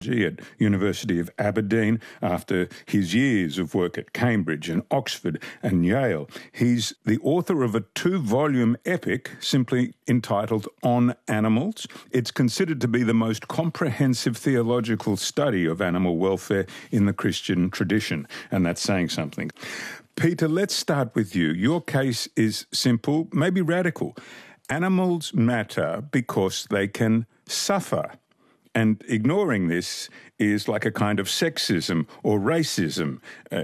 at University of Aberdeen after his years of work at Cambridge and Oxford and Yale. He's the author of a 2-volume epic simply entitled On Animals. It's considered to be the most comprehensive theological study of animal welfare in the Christian tradition, and that's saying something. Peter, let's start with you. Your case is simple, maybe radical. Animals matter because they can suffer. And ignoring this is like a kind of sexism or racism,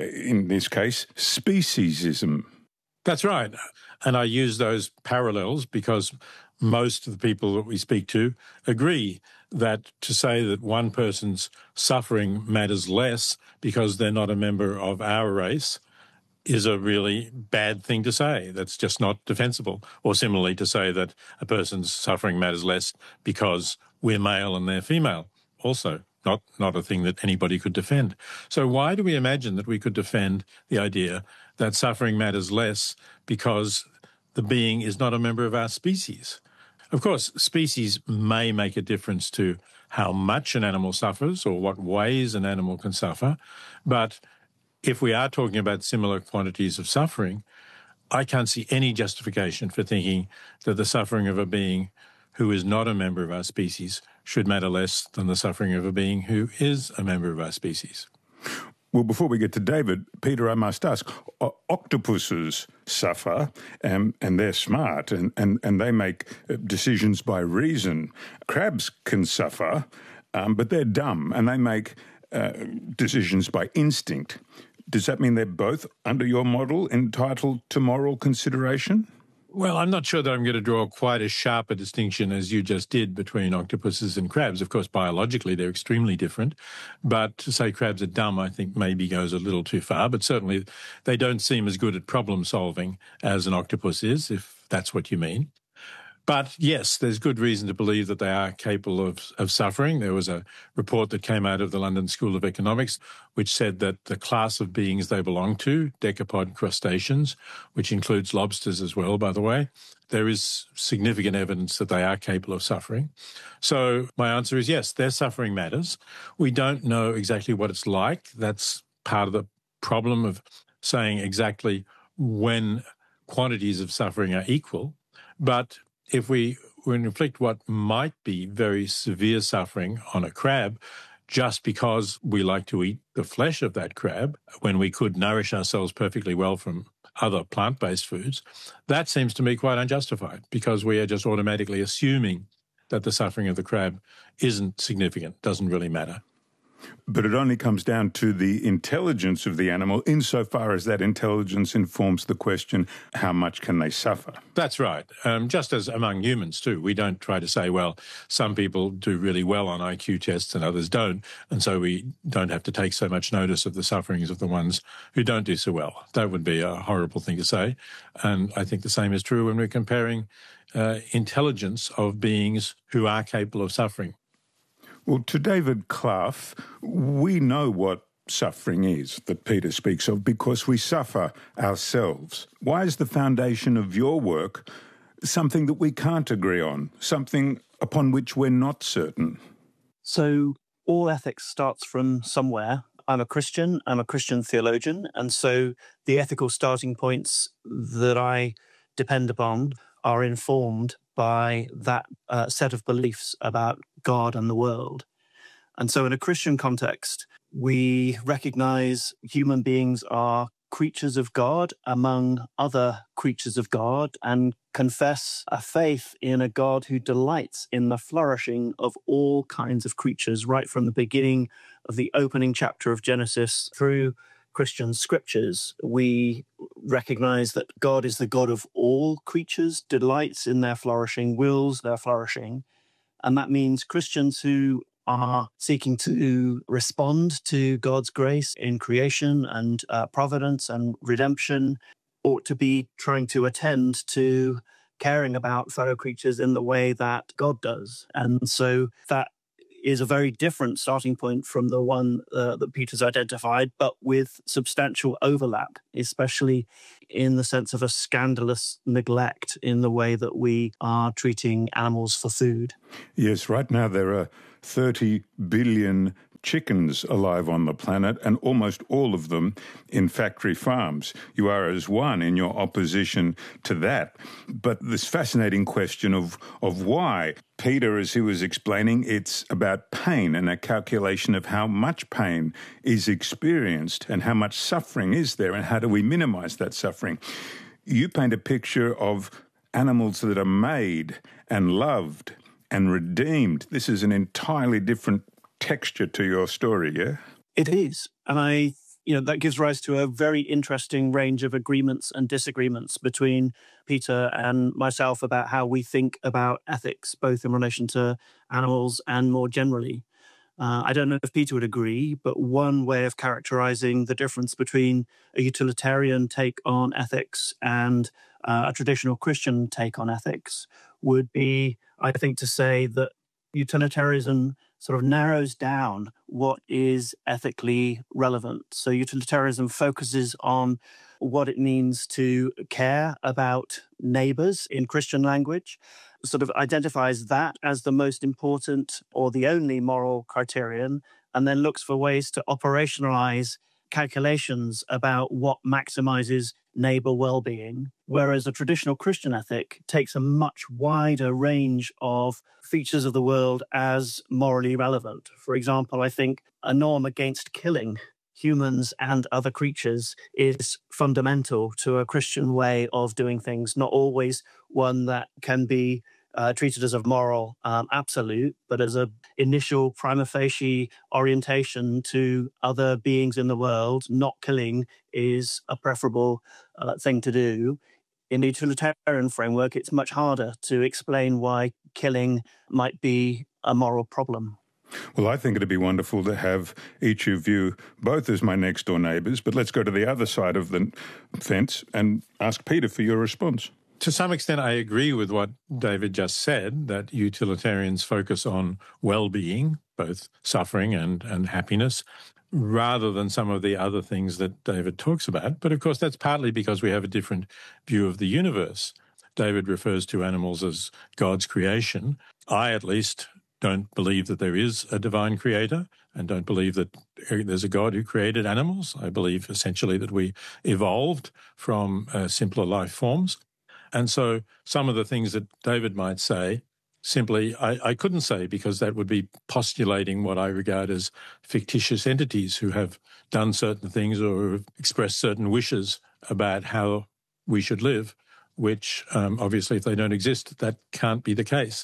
in this case, speciesism. That's right. And I use those parallels because most of the people that we speak to agree that to say that one person's suffering matters less because they're not a member of our race is a really bad thing to say. That's just not defensible. Or similarly to say that a person's suffering matters less because we're male and they're female. Also not a thing that anybody could defend. So why do we imagine that we could defend the idea that suffering matters less because the being is not a member of our species? Of course, species may make a difference to how much an animal suffers or what ways an animal can suffer, but if we are talking about similar quantities of suffering, I can't see any justification for thinking that the suffering of a being who is not a member of our species should matter less than the suffering of a being who is a member of our species. Well, before we get to David, Peter, I must ask, octopuses suffer and they're smart and they make decisions by reason. Crabs can suffer, but they're dumb and they make decisions by instinct. Does that mean they're both, under your model, entitled to moral consideration? Well, I'm not sure that I'm going to draw quite as sharp a distinction as you just did between octopuses and crabs. Of course, biologically, they're extremely different. But to say crabs are dumb, I think maybe goes a little too far. But certainly they don't seem as good at problem solving as an octopus is, if that's what you mean. But yes, there's good reason to believe that they are capable of suffering. There was a report that came out of the London School of Economics which said that the class of beings they belong to, decapod crustaceans, which includes lobsters as well, by the way, there is significant evidence that they are capable of suffering. So my answer is yes, their suffering matters. We don't know exactly what it's like. That's part of the problem of saying exactly when quantities of suffering are equal. But if we inflict what might be very severe suffering on a crab just because we like to eat the flesh of that crab when we could nourish ourselves perfectly well from other plant-based foods, that seems to me quite unjustified because we are just automatically assuming that the suffering of the crab isn't significant, doesn't really matter. But it only comes down to the intelligence of the animal insofar as that intelligence informs the question, how much can they suffer? That's right. Just as among humans too. We don't try to say, well, some people do really well on IQ tests and others don't, and so we don't have to take so much notice of the sufferings of the ones who don't do so well. That would be a horrible thing to say. And I think the same is true when we're comparing intelligence of beings who are capable of suffering. Well, to David Clough, we know what suffering is that Peter speaks of because we suffer ourselves. Why is the foundation of your work something that we can't agree on, something upon which we're not certain? So all ethics starts from somewhere. I'm a Christian theologian, and so the ethical starting points that I depend upon are informed by that set of beliefs about God and the world. And so in a Christian context, we recognize human beings are creatures of God among other creatures of God and confess a faith in a God who delights in the flourishing of all kinds of creatures, right from the beginning of the opening chapter of Genesis through Christian scriptures. We recognize that God is the God of all creatures, delights in their flourishing, wills their flourishing. And that means Christians who are seeking to respond to God's grace in creation and providence and redemption ought to be trying to attend to caring about fellow creatures in the way that God does. And so that is a very different starting point from the one that Peter's identified, but with substantial overlap, especially in the sense of a scandalous neglect in the way that we are treating animals for food. Yes, right now there are 30 billion chickens alive on the planet, and almost all of them in factory farms. You are as one in your opposition to that. But this fascinating question of why. Peter, as he was explaining, it's about pain and a calculation of how much pain is experienced and how much suffering is there and how do we minimize that suffering. You paint a picture of animals that are made and loved and redeemed. This is an entirely different texture to your story, yeah? It is. And that gives rise to a very interesting range of agreements and disagreements between Peter and myself about how we think about ethics, both in relation to animals and more generally. I don't know if Peter would agree, but one way of characterizing the difference between a utilitarian take on ethics and a traditional Christian take on ethics would be, I think, to say that utilitarianism sort of narrows down what is ethically relevant. So utilitarianism focuses on what it means to care about neighbors in Christian language, sort of identifies that as the most important or the only moral criterion, and then looks for ways to operationalize calculations about what maximizes neighbor well-being, whereas a traditional Christian ethic takes a much wider range of features of the world as morally relevant. For example, I think a norm against killing humans and other creatures is fundamental to a Christian way of doing things, not always one that can be treated as a moral absolute, but as an initial prima facie orientation to other beings in the world. Not killing is a preferable thing to do. In the utilitarian framework, it's much harder to explain why killing might be a moral problem. Well, I think it'd be wonderful to have each of you both as my next-door neighbours, but let's go to the other side of the fence and ask Peter for your response. To some extent, I agree with what David just said, that utilitarians focus on well-being, both suffering and happiness, rather than some of the other things that David talks about. But of course, that's partly because we have a different view of the universe. David refers to animals as God's creation. I, at least, don't believe that there is a divine creator and don't believe that there's a God who created animals. I believe essentially that we evolved from simpler life forms. And so some of the things that David might say, simply I couldn't say, because that would be postulating what I regard as fictitious entities who have done certain things or have expressed certain wishes about how we should live, which obviously if they don't exist, that can't be the case.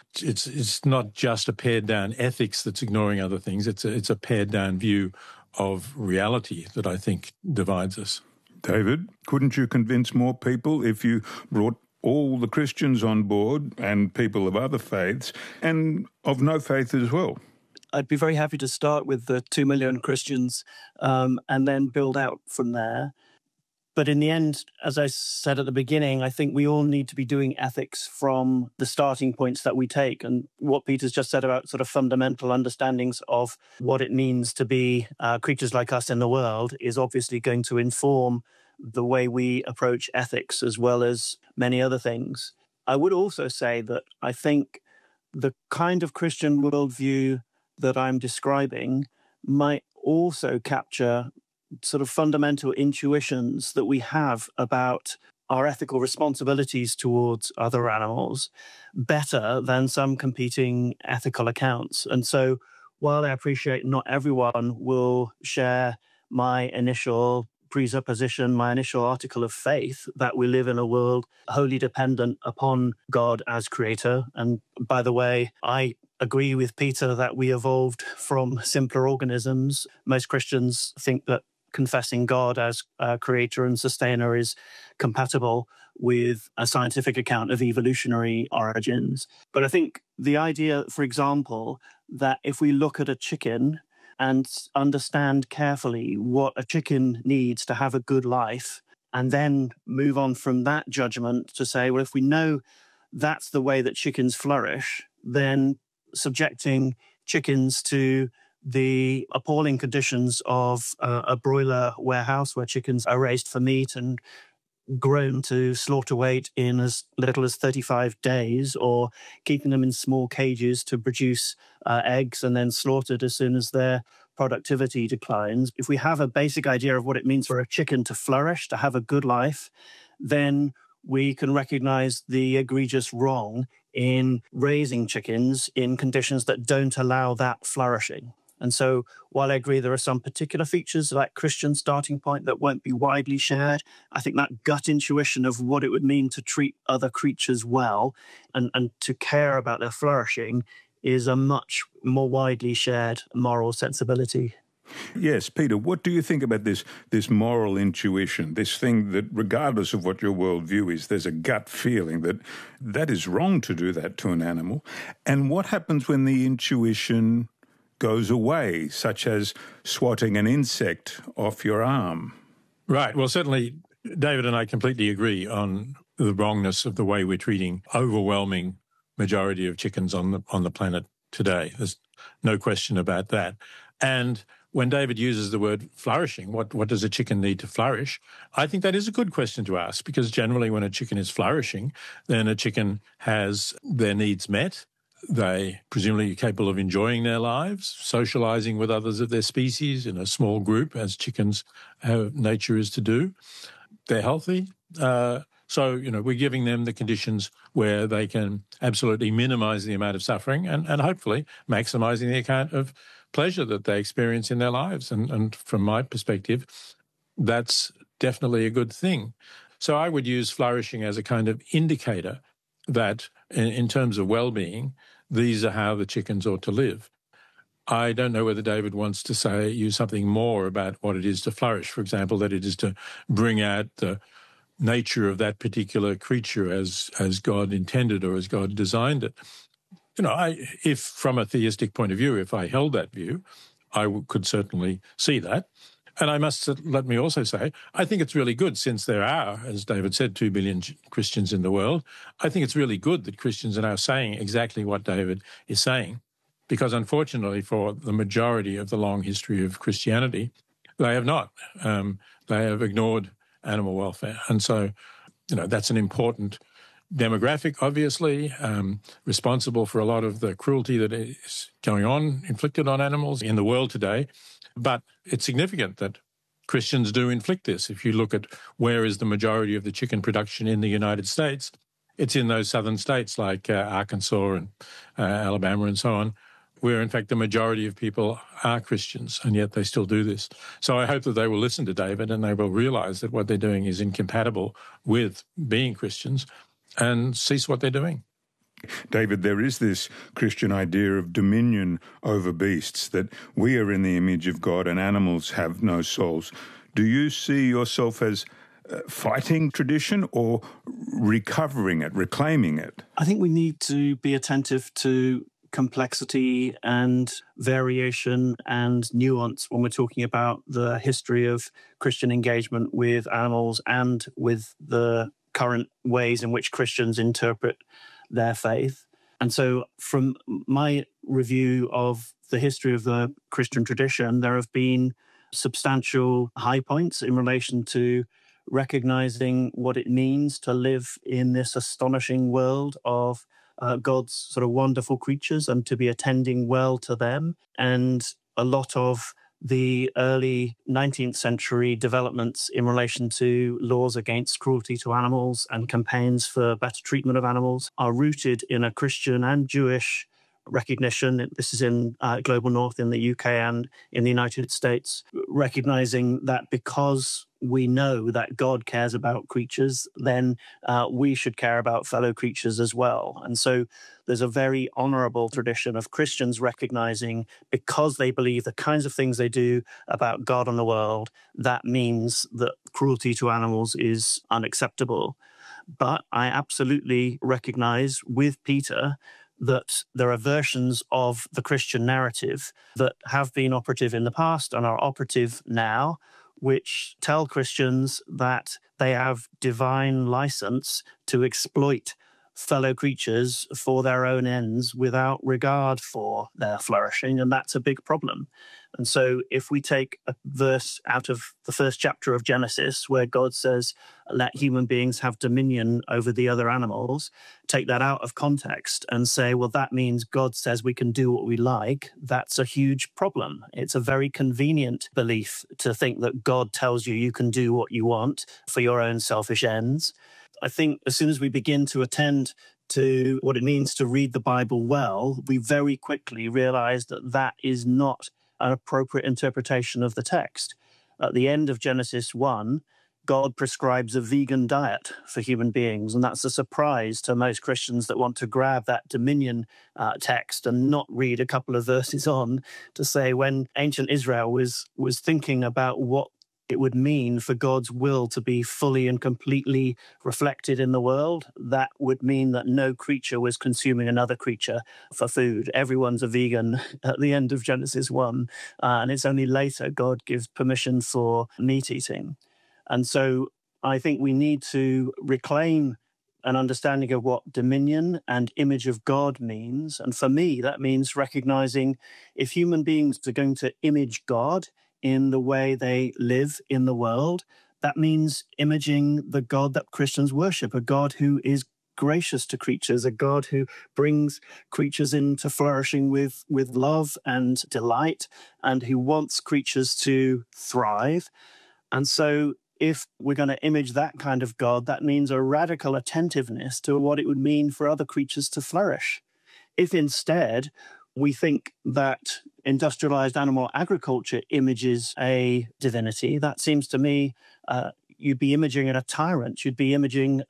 It's not just a pared-down ethics that's ignoring other things. It's a pared-down view of reality that I think divides us. David, couldn't you convince more people if you brought all the Christians on board and people of other faiths and of no faith as well? I'd be very happy to start with the 2 million Christians and then build out from there. But in the end, as I said at the beginning, I think we all need to be doing ethics from the starting points that we take. And what Peter's just said about sort of fundamental understandings of what it means to be creatures like us in the world is obviously going to inform the way we approach ethics as well as many other things. I would also say that I think the kind of Christian worldview that I'm describing might also capture sort of fundamental intuitions that we have about our ethical responsibilities towards other animals better than some competing ethical accounts. And so while I appreciate not everyone will share my initial presupposition, my initial article of faith that we live in a world wholly dependent upon God as creator. And by the way, I agree with Peter that we evolved from simpler organisms. Most Christians think that confessing God as creator and sustainer is compatible with a scientific account of evolutionary origins. But I think the idea, for example, that if we look at a chicken and understand carefully what a chicken needs to have a good life, and then move on from that judgment to say, well, if we know that's the way that chickens flourish, then subjecting chickens to the appalling conditions of a broiler warehouse where chickens are raised for meat and grown to slaughter weight in as little as 35 days, or keeping them in small cages to produce eggs and then slaughtered as soon as their productivity declines. If we have a basic idea of what it means for a chicken to flourish, to have a good life, then we can recognize the egregious wrong in raising chickens in conditions that don't allow that flourishing. And so while I agree there are some particular features of that Christian starting point that won't be widely shared, I think that gut intuition of what it would mean to treat other creatures well and to care about their flourishing is a much more widely shared moral sensibility. Yes, Peter, what do you think about this moral intuition, this thing that regardless of what your worldview is, there's a gut feeling that is wrong to do that to an animal? And what happens when the intuition goes away, such as swatting an insect off your arm? Right. Well, certainly David and I completely agree on the wrongness of the way we're treating overwhelming majority of chickens on the planet today. There's no question about that. And when David uses the word flourishing, what does a chicken need to flourish? I think that is a good question to ask, because generally when a chicken is flourishing, then a chicken has their needs met. They presumably are capable of enjoying their lives, socializing with others of their species in a small group, as chickens have nature is to do. They're healthy. So, we're giving them the conditions where they can absolutely minimize the amount of suffering and hopefully maximizing the amount of pleasure that they experience in their lives. And from my perspective, that's definitely a good thing. So I would use flourishing as a kind of indicator that in terms of well-being, these are how the chickens ought to live. I don't know whether David wants to use something more about what it is to flourish. For example, that it is to bring out the nature of that particular creature as God intended or as God designed it. If from a theistic point of view, if I held that view, I could certainly see that. And let me also say, I think it's really good, since there are, as David said, 2 billion Christians in the world. I think it's really good that Christians are now saying exactly what David is saying, because unfortunately for the majority of the long history of Christianity, they have not. They have ignored animal welfare. And so, that's an important demographic, obviously, responsible for a lot of the cruelty that is going on, inflicted on animals in the world today. But it's significant that Christians do inflict this. If you look at where is the majority of the chicken production in the United States, it's in those southern states like Arkansas and Alabama and so on, where in fact the majority of people are Christians, and yet they still do this. So I hope that they will listen to David and they will realize that what they're doing is incompatible with being Christians and cease what they're doing. David, there is this Christian idea of dominion over beasts, that we are in the image of God and animals have no souls. Do you see yourself as fighting tradition or recovering it, reclaiming it? I think we need to be attentive to complexity and variation and nuance when we're talking about the history of Christian engagement with animals and with the current ways in which Christians interpret their faith. And so from my review of the history of the Christian tradition, there have been substantial high points in relation to recognizing what it means to live in this astonishing world of God's sort of wonderful creatures and to be attending well to them. And a lot of the early 19th century developments in relation to laws against cruelty to animals and campaigns for better treatment of animals are rooted in a Christian and Jewish recognition. This is in Global North in the UK and in the United States, recognizing that because we know that God cares about creatures, then we should care about fellow creatures as well. And so there's a very honorable tradition of Christians recognizing, because they believe the kinds of things they do about God and the world, that means that cruelty to animals is unacceptable. But I absolutely recognize with Peter that there are versions of the Christian narrative that have been operative in the past and are operative now, which tell Christians that they have divine license to exploit fellow creatures for their own ends without regard for their flourishing, and that's a big problem. And so if we take a verse out of the first chapter of Genesis where God says, let human beings have dominion over the other animals, take that out of context and say, well, that means God says we can do what we like, that's a huge problem. It's a very convenient belief to think that God tells you you can do what you want for your own selfish ends. I think as soon as we begin to attend to what it means to read the Bible well, we very quickly realize that that is not an appropriate interpretation of the text. At the end of Genesis 1, God prescribes a vegan diet for human beings, and that's a surprise to most Christians that want to grab that dominion text and not read a couple of verses on to say when ancient Israel was thinking about what it would mean for God's will to be fully and completely reflected in the world, that would mean that no creature was consuming another creature for food. Everyone's a vegan at the end of Genesis 1, and it's only later God gives permission for meat eating. And so I think we need to reclaim an understanding of what dominion and image of God means. And for me, that means recognizing if human beings are going to image God in the way they live in the world, that means imaging the God that Christians worship, a God who is gracious to creatures, a God who brings creatures into flourishing with love and delight, and who wants creatures to thrive. And so if we're going to image that kind of God, that means a radical attentiveness to what it would mean for other creatures to flourish. If instead we think that industrialized animal agriculture images a divinity, that seems to me you'd be imaging a tyrant, you'd be imaging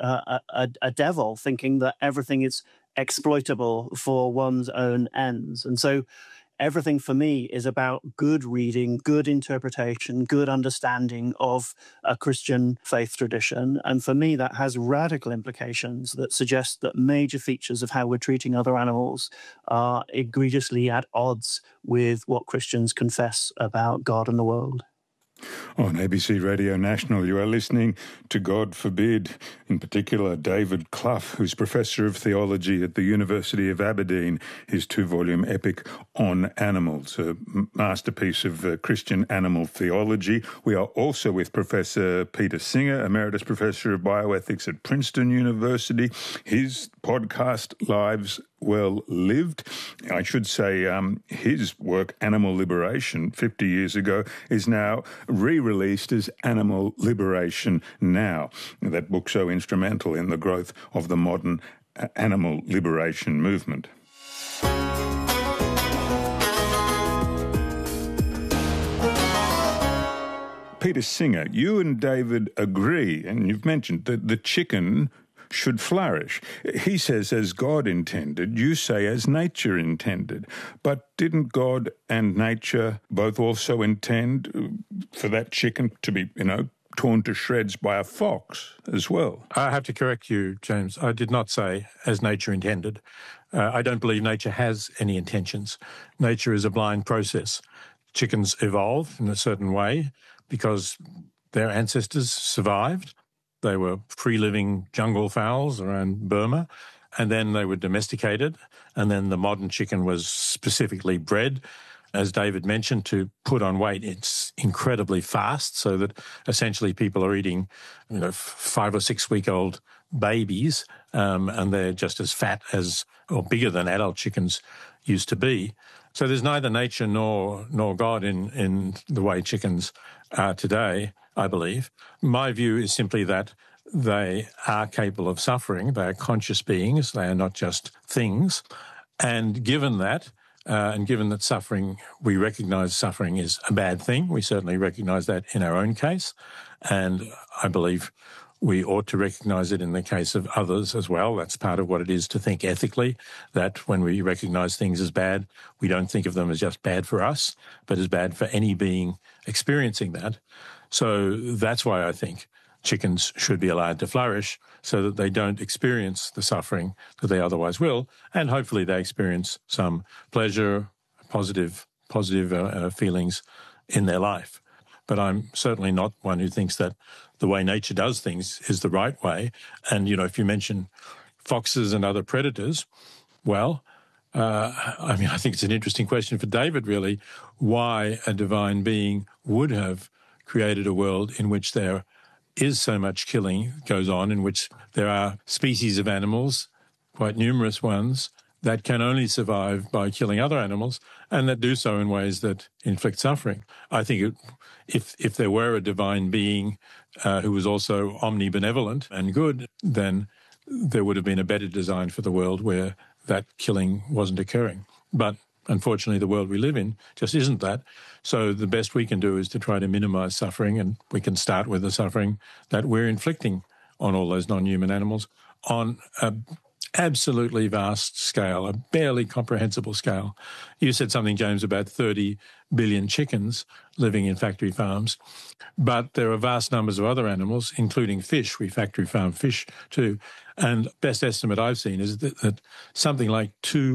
a devil, thinking that everything is exploitable for one's own ends. And so everything for me is about good reading, good interpretation, good understanding of a Christian faith tradition. And for me, that has radical implications that suggest that major features of how we're treating other animals are egregiously at odds with what Christians confess about God and the world. On ABC Radio National, you are listening to God Forbid, in particular David Clough, who's Professor of Theology at the University of Aberdeen, his 2-volume epic On Animals, a masterpiece of Christian animal theology. We are also with Professor Peter Singer, Emeritus Professor of Bioethics at Princeton University. His podcast, Lives Well Lived, I should say his work, Animal Liberation, 50 years ago, is now re-released as Animal Liberation Now. That book so instrumental in the growth of the modern animal liberation movement. Peter Singer, you and David agree, and you've mentioned that the chicken should flourish. He says as God intended, you say as nature intended. But didn't God and nature both also intend for that chicken to be, torn to shreds by a fox as well? I have to correct you, James. I did not say as nature intended. I don't believe nature has any intentions. Nature is a blind process. Chickens evolved in a certain way because their ancestors survived. They were free-living jungle fowls around Burma, and then they were domesticated, and then the modern chicken was specifically bred, as David mentioned, to put on weight. It's incredibly fast, so that essentially people are eating 5 or 6 week old babies, and they're just as fat as or bigger than adult chickens used to be. So there's neither nature nor God in the way chickens are today, I believe. My view is simply that they are capable of suffering. They are conscious beings. They are not just things. And given that, suffering, we recognise suffering is a bad thing. We certainly recognise that in our own case. And I believe we ought to recognise it in the case of others as well. That's part of what it is to think ethically, that when we recognise things as bad, we don't think of them as just bad for us, but as bad for any being experiencing that. So that's why I think chickens should be allowed to flourish so that they don't experience the suffering that they otherwise will, and hopefully they experience some pleasure, positive feelings in their life. But I'm certainly not one who thinks that the way nature does things is the right way. And, if you mention foxes and other predators. Well, I think it's an interesting question for David, really, why a divine being would have created a world in which there is so much killing goes on, in which there are species of animals, quite numerous ones, that can only survive by killing other animals, and that do so in ways that inflict suffering. I think if there were a divine being who was also omnibenevolent and good, then there would have been a better design for the world where that killing wasn't occurring. But unfortunately, the world we live in just isn't that. So the best we can do is to try to minimize suffering, and we can start with the suffering that we're inflicting on all those non-human animals on a absolutely vast scale, a barely comprehensible scale. You said something, James, about 30 billion chickens living in factory farms, but there are vast numbers of other animals, including fish. We factory farm fish too. And best estimate I've seen is that something like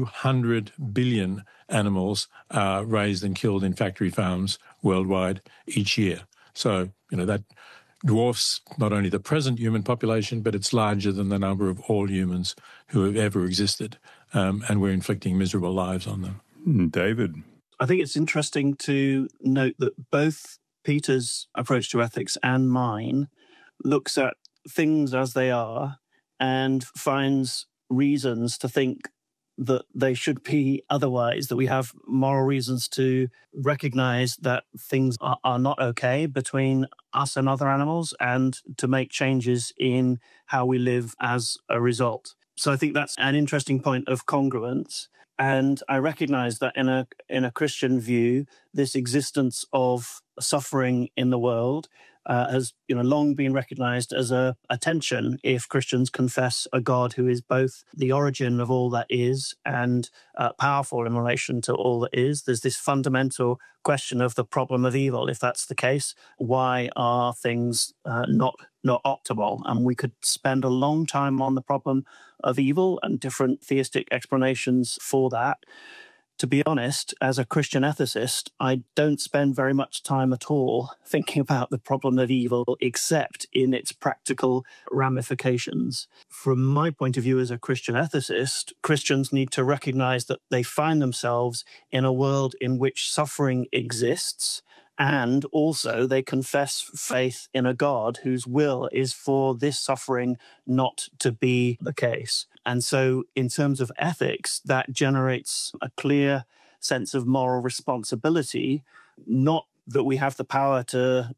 200 billion animals are raised and killed in factory farms worldwide each year. So, that dwarfs not only the present human population, but it's larger than the number of all humans who have ever existed, and we're inflicting miserable lives on them. David? I think it's interesting to note that both Peter's approach to ethics and mine looks at things as they are and finds reasons to think that they should be otherwise, that we have moral reasons to recognize that things are not okay between us and other animals, and to make changes in how we live as a result. So I think that's an interesting point of congruence. And I recognize that in a Christian view, this existence of suffering in the world has long been recognized as a tension if Christians confess a God who is both the origin of all that is and powerful in relation to all that is. There's this fundamental question of the problem of evil. If that's the case, why are things not optimal? And we could spend a long time on the problem of evil and different theistic explanations for that. To be honest, as a Christian ethicist, I don't spend very much time at all thinking about the problem of evil except in its practical ramifications. From my point of view as a Christian ethicist, Christians need to recognize that they find themselves in a world in which suffering exists, and also they confess faith in a God whose will is for this suffering not to be the case. And so in terms of ethics, that generates a clear sense of moral responsibility, not that we have the power to,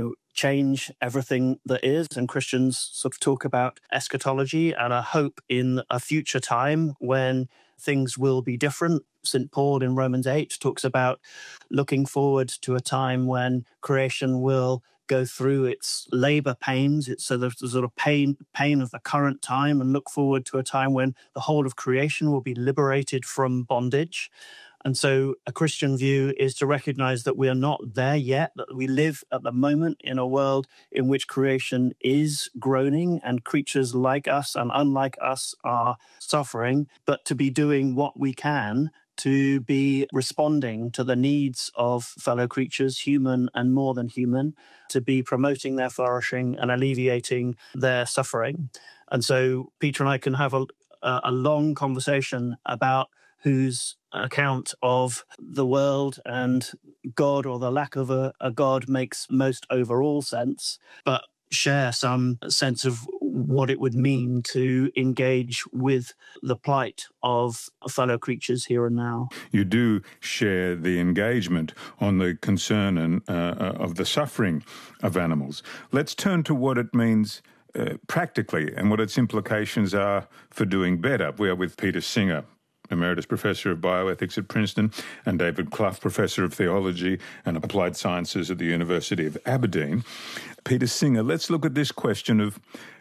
change everything that is. And Christians sort of talk about eschatology and a hope in a future time when things will be different. St. Paul in Romans 8 talks about looking forward to a time when creation will go through its labor pains. It's so there's the sort of pain of the current time, and look forward to a time when the whole of creation will be liberated from bondage. And so a Christian view is to recognize that we are not there yet, that we live at the moment in a world in which creation is groaning and creatures like us and unlike us are suffering, but to be doing what we can to be responding to the needs of fellow creatures, human and more than human, to be promoting their flourishing and alleviating their suffering. And so Peter and I can have a long conversation about whose account of the world and God, or the lack of a God, makes most overall sense, but share some sense of what it would mean to engage with the plight of fellow creatures here and now. You do share the engagement on the concern and of the suffering of animals. Let's turn to what it means practically and what its implications are for doing better. We are with Peter Singer, Emeritus Professor of Bioethics at Princeton, and David Clough, Professor of Theology and Applied Sciences at the University of Aberdeen. Peter Singer, let's look at this question of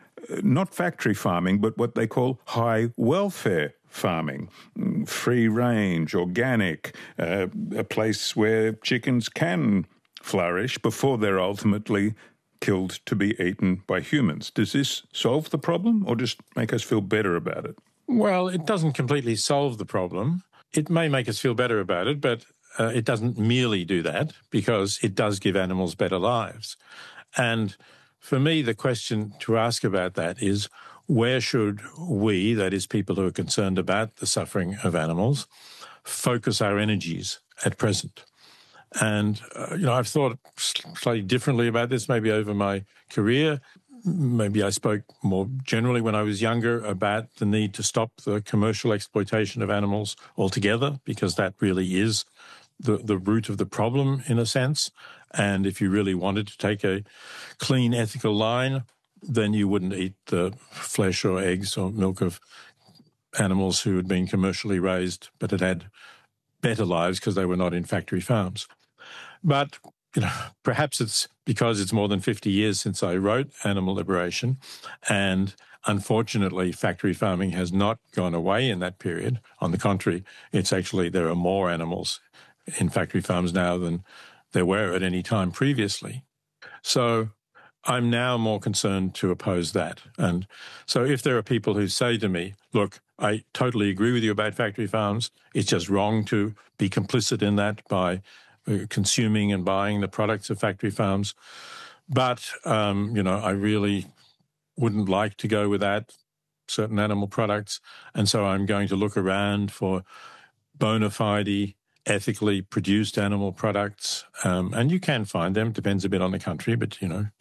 not factory farming, but what they call high welfare farming, free range, organic, a place where chickens can flourish before they're ultimately killed to be eaten by humans. Does this solve the problem or just make us feel better about it? Well, it doesn't completely solve the problem. It may make us feel better about it, but it doesn't merely do that, because it does give animals better lives. And for me, the question to ask about that is, where should we, that is people who are concerned about the suffering of animals, focus our energies at present? And, I've thought slightly differently about this maybe over my career. Maybe I spoke more generally when I was younger about the need to stop the commercial exploitation of animals altogether, because that really is the root of the problem in a sense. And if you really wanted to take a clean, ethical line, then you wouldn't eat the flesh or eggs or milk of animals who had been commercially raised but had better lives because they were not in factory farms. But, perhaps it's because it's more than 50 years since I wrote Animal Liberation, and unfortunately factory farming has not gone away in that period. On the contrary, there are more animals in factory farms now than there were at any time previously. So I'm now more concerned to oppose that. And so if there are people who say to me, look, I totally agree with you about factory farms, it's just wrong to be complicit in that by consuming and buying the products of factory farms, but, I really wouldn't like to go without certain animal products, and so I'm going to look around for bona fide, ethically produced animal products, and you can find them, depends a bit on the country, but,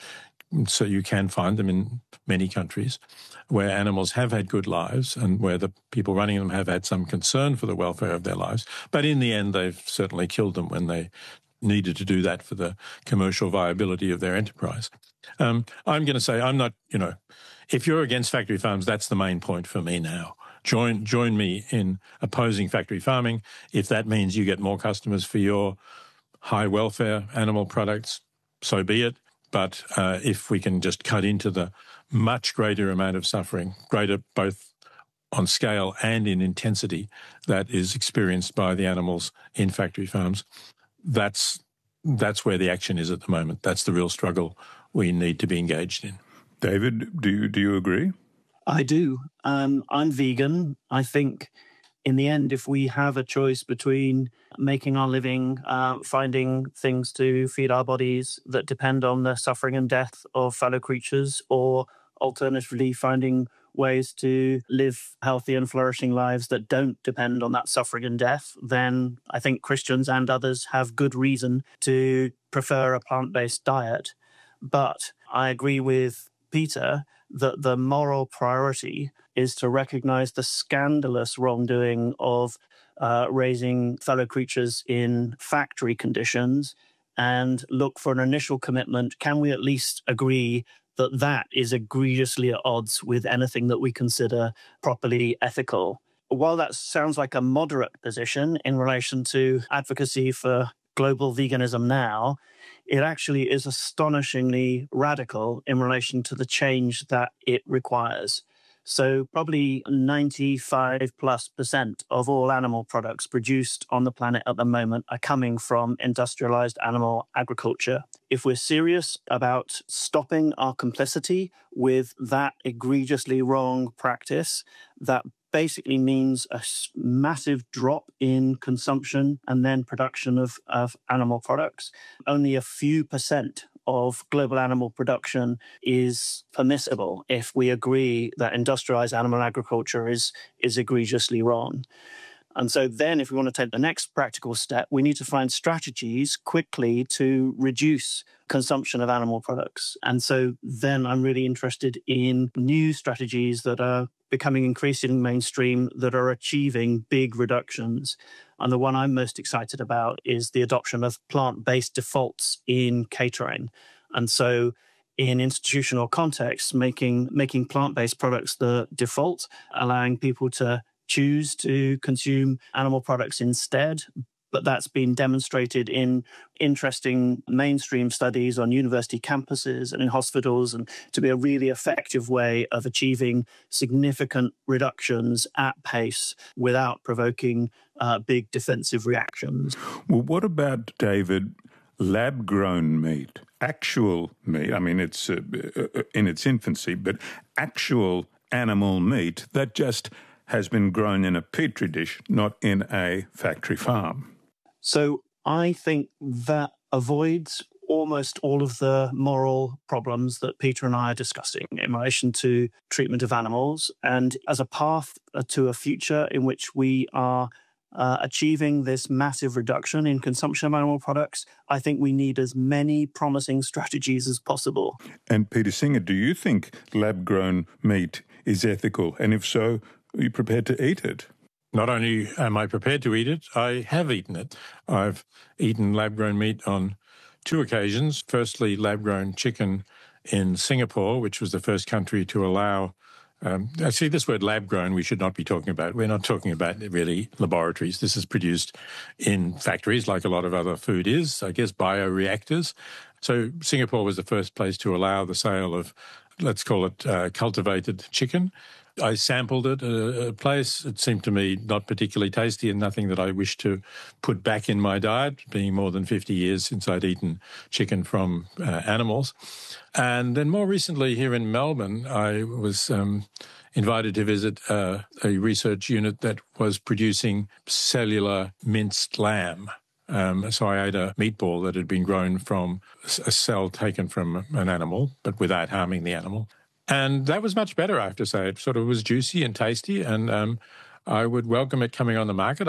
so you can find them in many countries where animals have had good lives and where the people running them have had some concern for the welfare of their lives. But in the end, they've certainly killed them when they needed to do that for the commercial viability of their enterprise. I'm going to say I'm not, if you're against factory farms, that's the main point for me now. Join me in opposing factory farming. If that means you get more customers for your high welfare animal products, so be it. But if we can just cut into the much greater amount of suffering, greater both on scale and in intensity, that is experienced by the animals in factory farms, that's where the action is at the moment. That's the real struggle we need to be engaged in. David, do you agree? I do. I'm vegan. I think in the end, if we have a choice between making our living, finding things to feed our bodies that depend on the suffering and death of fellow creatures, or alternatively finding ways to live healthy and flourishing lives that don't depend on that suffering and death, then I think Christians and others have good reason to prefer a plant-based diet. But I agree with Peter that the moral priority is to recognize the scandalous wrongdoing of raising fellow creatures in factory conditions and look for an initial commitment. Can we at least agree that that is egregiously at odds with anything that we consider properly ethical? While that sounds like a moderate position in relation to advocacy for global veganism now, it actually is astonishingly radical in relation to the change that it requires. So probably 95+% of all animal products produced on the planet at the moment are coming from industrialized animal agriculture. If we're serious about stopping our complicity with that egregiously wrong practice, that basically means a massive drop in consumption and then production of animal products. Only a few percent of global animal production is permissible if we agree that industrialized animal agriculture is egregiously wrong. And so then if we want to take the next practical step, we need to find strategies quickly to reduce consumption of animal products. And so then I'm really interested in new strategies that are becoming increasingly mainstream, that are achieving big reductions. And the one I'm most excited about is the adoption of plant-based defaults in catering. And so in institutional contexts, making plant-based products the default, allowing people to choose to consume animal products instead. But that's been demonstrated in interesting mainstream studies on university campuses and in hospitals, and to be a really effective way of achieving significant reductions at pace without provoking big defensive reactions. Well, what about, David, lab-grown meat, actual meat? I mean, it's in its infancy, but actual animal meat that just has been grown in a petri dish, not in a factory farm. So I think that avoids almost all of the moral problems that Peter and I are discussing in relation to treatment of animals. And as a path to a future in which we are achieving this massive reduction in consumption of animal products, I think we need as many promising strategies as possible. And Peter Singer, do you think lab-grown meat is ethical? And if so, are you prepared to eat it? Not only am I prepared to eat it, I have eaten it. I've eaten lab-grown meat on 2 occasions. Firstly, lab-grown chicken in Singapore, which was the first country to allow actually, this word lab-grown we should not be talking about. We're not talking about really laboratories. This is produced in factories like a lot of other food is, I guess, bioreactors. So Singapore was the first place to allow the sale of, let's call it, cultivated chicken. I sampled it at a place. It seemed to me not particularly tasty and nothing that I wish to put back in my diet, being more than 50 years since I'd eaten chicken from animals. And then more recently here in Melbourne, I was invited to visit a research unit that was producing cellular minced lamb. So I ate a meatball that had been grown from a cell taken from an animal, but without harming the animal. And that was much better, I have to say. It sort of was juicy and tasty, and I would welcome it coming on the market.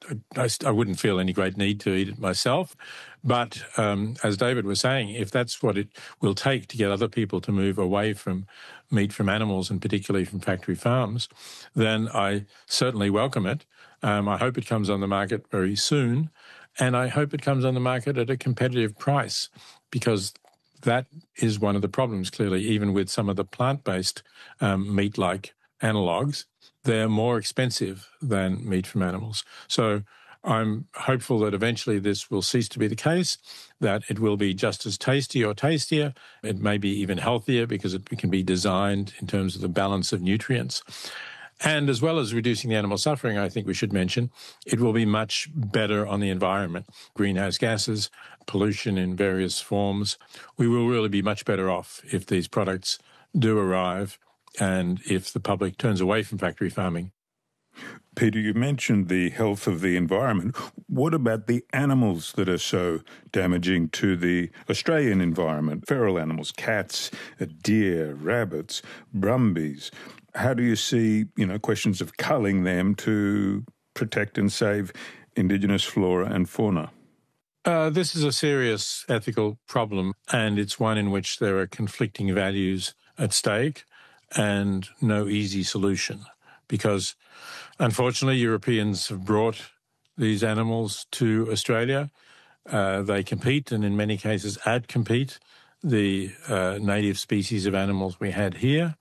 I wouldn't feel any great need to eat it myself. But as David was saying, if that's what it will take to get other people to move away from meat from animals, and particularly from factory farms, then I certainly welcome it. I hope it comes on the market very soon, and I hope it comes on the market at a competitive price, because that is one of the problems, clearly, even with some of the plant-based meat-like analogues. They're more expensive than meat from animals. So I'm hopeful that eventually this will cease to be the case, that it will be just as tasty or tastier. It may be even healthier because it can be designed in terms of the balance of nutrients. And as well as reducing the animal suffering, I think we should mention, it will be much better on the environment. Greenhouse gases, pollution in various forms. We will really be much better off if these products do arrive and if the public turns away from factory farming. Peter, you mentioned the health of the environment. What about the animals that are so damaging to the Australian environment? Feral animals, cats, deer, rabbits, brumbies. How do you see, questions of culling them to protect and save Indigenous flora and fauna? This is a serious ethical problem, and it's one in which there are conflicting values at stake and no easy solution, because unfortunately Europeans have brought these animals to Australia. They compete, and in many cases outcompete the native species of animals we had here.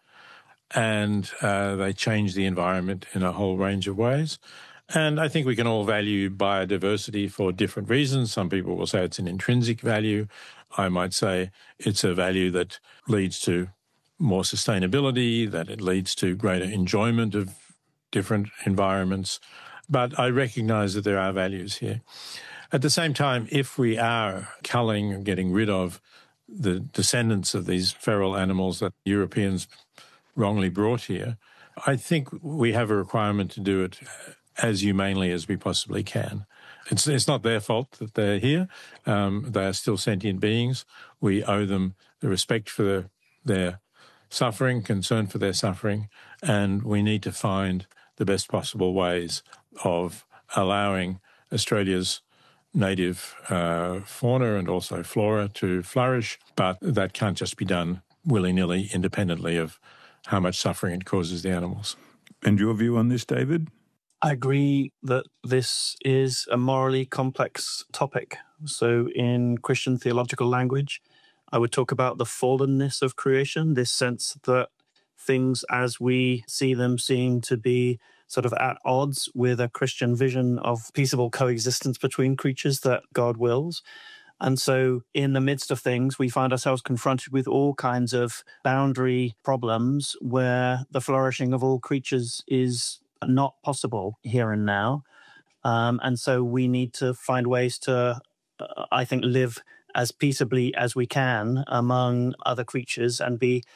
And they change the environment in a whole range of ways. And I think we can all value biodiversity for different reasons. Some people will say it's an intrinsic value. I might say it's a value that leads to more sustainability, that it leads to greater enjoyment of different environments. But I recognize that there are values here. At the same time, if we are culling and getting rid of the descendants of these feral animals that Europeans wrongly brought here, I think we have a requirement to do it as humanely as we possibly can. It's not their fault that they're here. They are still sentient beings. We owe them the respect for their suffering, concern for their suffering, and we need to find the best possible ways of allowing Australia's native fauna and also flora to flourish, but that can't just be done willy-nilly, independently of how much suffering it causes the animals. And your view on this, David? I agree that this is a morally complex topic. So in Christian theological language, I would talk about the fallenness of creation, this sense that things as we see them seem to be sort of at odds with a Christian vision of peaceable coexistence between creatures that God wills. And so in the midst of things, we find ourselves confronted with all kinds of boundary problems where the flourishing of all creatures is not possible here and now. And so we need to find ways to, I think, live as peaceably as we can among other creatures and be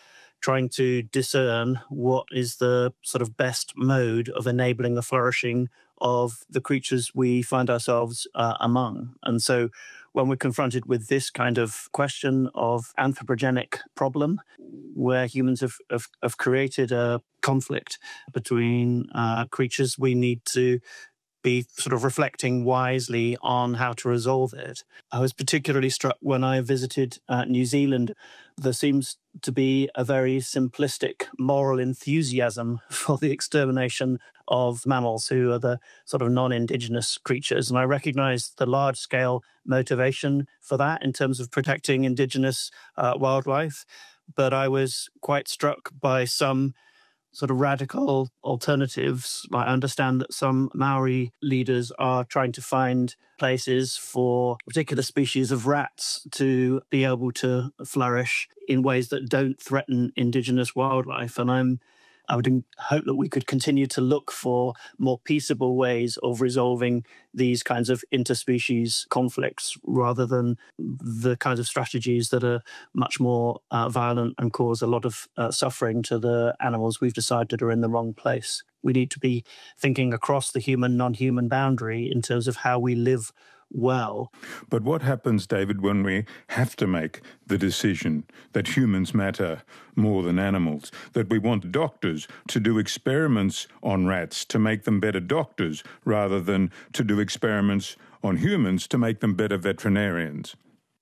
trying to discern what is the sort of best mode of enabling the flourishing of the creatures we find ourselves among. And so when we're confronted with this kind of question of anthropogenic problem, where humans have created a conflict between creatures, we need to be sort of reflecting wisely on how to resolve it. I was particularly struck when I visited New Zealand. There seems to be a very simplistic moral enthusiasm for the extermination of mammals who are the sort of non-indigenous creatures. And I recognize the large-scale motivation for that in terms of protecting indigenous wildlife. But I was quite struck by some sort of radical alternatives. I understand that some Maori leaders are trying to find places for particular species of rats to be able to flourish in ways that don't threaten indigenous wildlife. And I would hope that we could continue to look for more peaceable ways of resolving these kinds of interspecies conflicts rather than the kinds of strategies that are much more violent and cause a lot of suffering to the animals we've decided are in the wrong place. We need to be thinking across the human, non-human boundary in terms of how we live well. But what happens, David, when we have to make the decision that humans matter more than animals, that we want doctors to do experiments on rats to make them better doctors rather than to do experiments on humans to make them better veterinarians?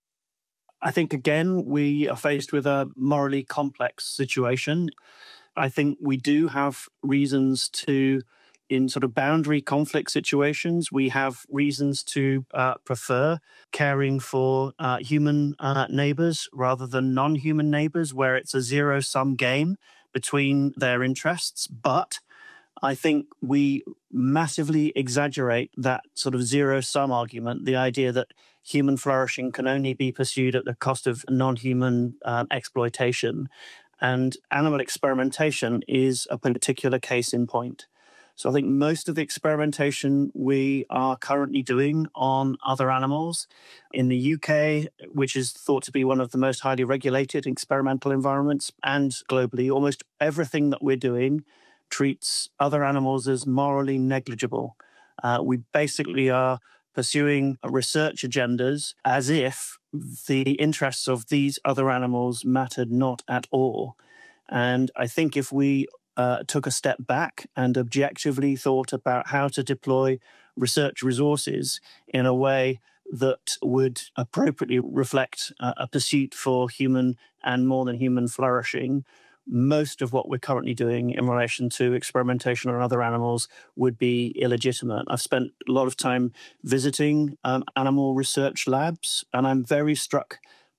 I think, again, we are faced with a morally complex situation. I think we do have reasons to, in sort of boundary conflict situations, we have reasons to prefer caring for human neighbors rather than non-human neighbors, where it's a zero-sum game between their interests. But I think we massively exaggerate that sort of zero-sum argument, the idea that human flourishing can only be pursued at the cost of non-human exploitation. And animal experimentation is a particular case in point. So I think most of the experimentation we are currently doing on other animals in the UK, which is thought to be one of the most highly regulated experimental environments, and globally, almost everything that we're doing treats other animals as morally negligible. We basically are pursuing research agendas as if the interests of these other animals mattered not at all. And I think if we took a step back and objectively thought about how to deploy research resources in a way that would appropriately reflect a pursuit for human and more than human flourishing, most of what we're currently doing in relation to experimentation on other animals would be illegitimate. I've spent a lot of time visiting animal research labs, and I'm very struck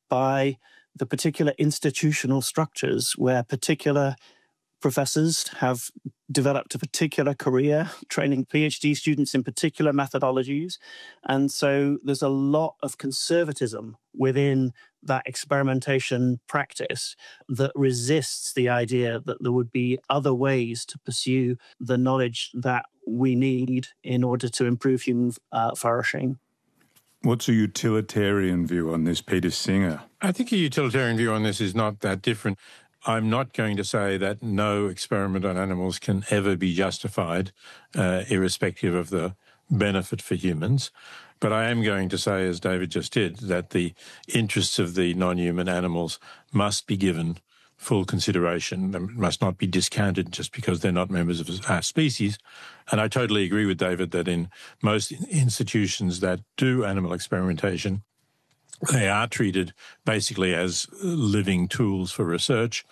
by the particular institutional structures where particular professors have developed a particular career, training PhD students in particular methodologies. And so there's a lot of conservatism within that experimentation practice that resists the idea that there would be other ways to pursue the knowledge that we need in order to improve human flourishing. What's a utilitarian view on this, Peter Singer? I think a utilitarian view on this is not that different. I'm not going to say that no experiment on animals can ever be justified, irrespective of the benefit for humans. But I am going to say, as David just did, that the interests of the non-human animals must be given full consideration. They must not be discounted just because they're not members of our species. And I totally agree with David that in most institutions that do animal experimentation, they are treated basically as living tools for research.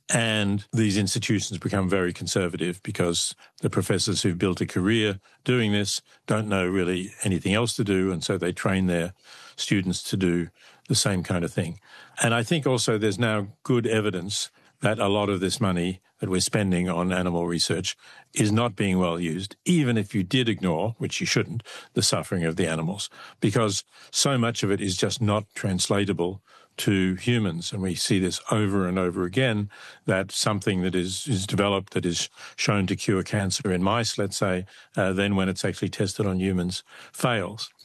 And these institutions become very conservative because the professors who've built a career doing this don't know really anything else to do, and so they train their students to do the same kind of thing. And I think also there's now good evidence that a lot of this money that we're spending on animal research is not being well used, even if you did ignore, which you shouldn't, the suffering of the animals, because so much of it is just not translatable to humans. And we see this over and over again, that something that is developed that is shown to cure cancer in mice, let's say, then when it's actually tested on humans, fails.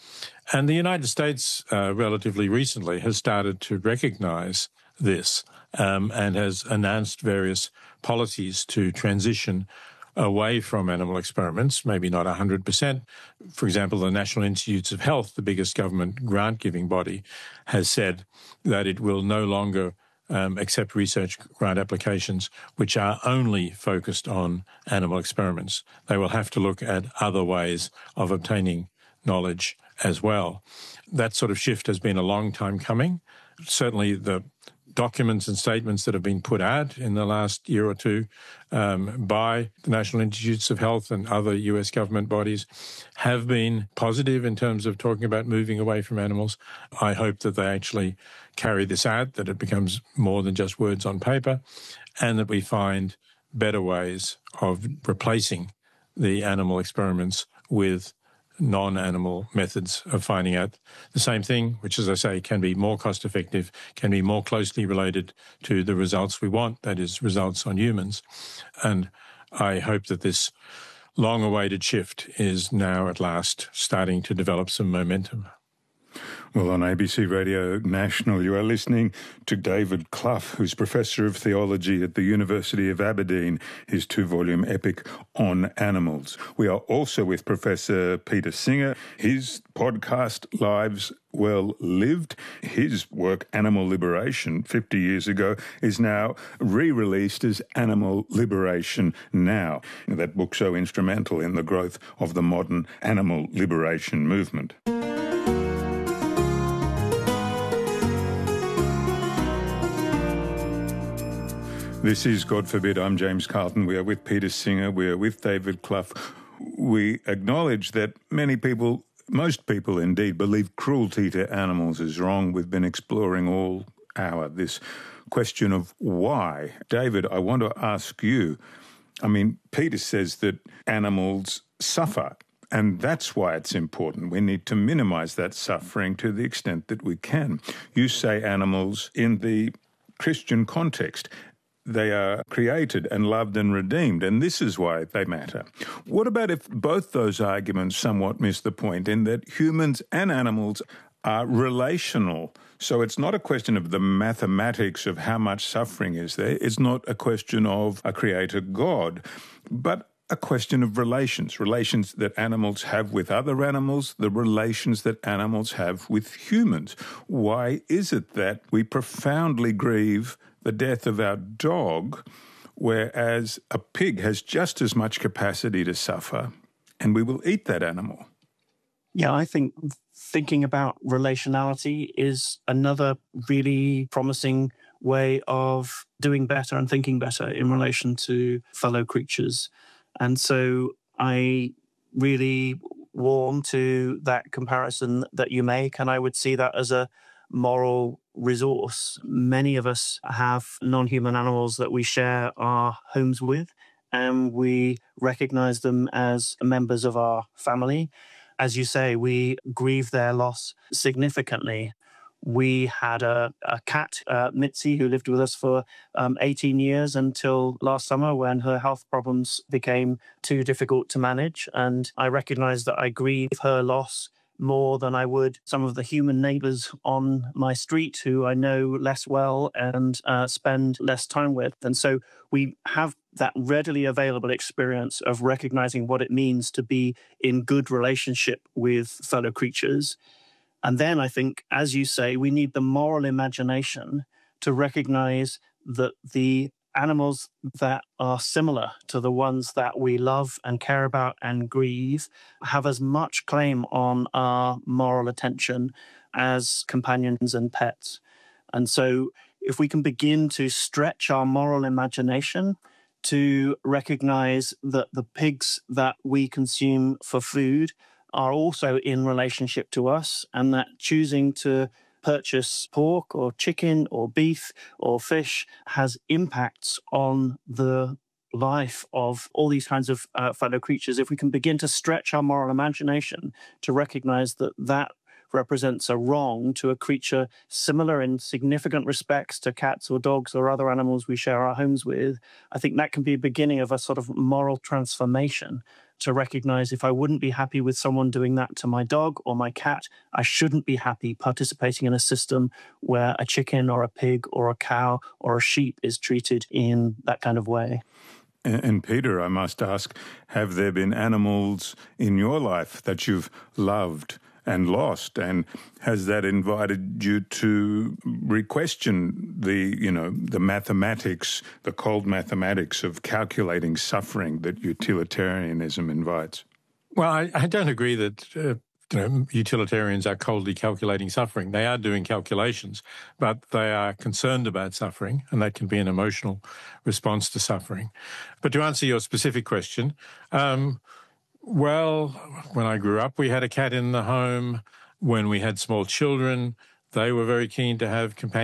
And the United States, relatively recently, has started to recognize this and has announced various policies to transition away from animal experiments, maybe not 100%. For example, the National Institutes of Health, the biggest government grant-giving body, has said that it will no longer accept research grant applications which are only focused on animal experiments. They will have to look at other ways of obtaining knowledge as well. That sort of shift has been a long time coming. Certainly the documents and statements that have been put out in the last year or two by the National Institutes of Health and other US government bodies have been positive in terms of talking about moving away from animals. I hope that they actually carry this out, that it becomes more than just words on paper, and that we find better ways of replacing the animal experiments with non-animal methods of finding out the same thing, which, as I say, can be more cost-effective, can be more closely related to the results we want, that is, results on humans. And I hope that this long-awaited shift is now at last starting to develop some momentum. Well, on ABC Radio National, you are listening to David Clough, who's Professor of Theology at the University of Aberdeen, his 2-volume epic on animals. We are also with Professor Peter Singer, his podcast, Lives Well Lived. His work, Animal Liberation, 50 years ago, is now re-released as Animal Liberation Now. That book so instrumental in the growth of the modern animal liberation movement. This is God Forbid. I'm James Carlton. We are with Peter Singer. We are with David Clough. We acknowledge that many people, most people indeed, believe cruelty to animals is wrong. We've been exploring all hour this question of why. David, I want to ask you, Peter says that animals suffer, and that's why it's important. We need to minimize that suffering to the extent that we can. You say animals in the Christian context. They are created and loved and redeemed, and this is why they matter. What about if both those arguments somewhat miss the point in that humans and animals are relational? So it's not a question of the mathematics of how much suffering is there. It's not a question of a creator God, but a question of relations that animals have with other animals, the relations that animals have with humans. Why is it that we profoundly grieve the death of our dog, whereas a pig has just as much capacity to suffer, and we will eat that animal? Yeah, I think thinking about relationality is another really promising way of doing better and thinking better in relation to fellow creatures. And so I really warm to that comparison that you make, and I would see that as a moral resource. Many of us have non-human animals that we share our homes with, and we recognize them as members of our family. As you say, we grieve their loss significantly. We had a cat, Mitzi, who lived with us for 18 years until last summer when her health problems became too difficult to manage. And I recognize that I grieve her loss more than I would some of the human neighbors on my street who I know less well and spend less time with. And so we have that readily available experience of recognizing what it means to be in good relationship with fellow creatures. And then I think, as you say, we need the moral imagination to recognize that the animals that are similar to the ones that we love and care about and grieve have as much claim on our moral attention as companions and pets. And so if we can begin to stretch our moral imagination to recognize that the pigs that we consume for food are also in relationship to us, and that choosing to purchase pork or chicken or beef or fish has impacts on the life of all these kinds of fellow creatures. If we can begin to stretch our moral imagination to recognize that that represents a wrong to a creature similar in significant respects to cats or dogs or other animals we share our homes with, I think that can be a beginning of a sort of moral transformation, to recognize if I wouldn't be happy with someone doing that to my dog or my cat, I shouldn't be happy participating in a system where a chicken or a pig or a cow or a sheep is treated in that kind of way. And Peter, I must ask, have there been animals in your life that you've loved and lost, and has that invited you to re-question the mathematics, the cold mathematics of calculating suffering that utilitarianism invites? Well, I don't agree that utilitarians are coldly calculating suffering. They are doing calculations, but they are concerned about suffering, and that can be an emotional response to suffering. But to answer your specific question, well, when I grew up, we had a cat in the home. When we had small children, they were very keen to have companions.